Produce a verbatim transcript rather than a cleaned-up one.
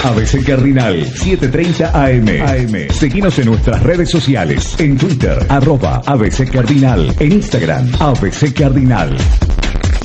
A B C Cardinal, siete treinta A M. A M. Seguinos en nuestras redes sociales. En Twitter, arroba A B C Cardinal. En Instagram, A B C Cardinal.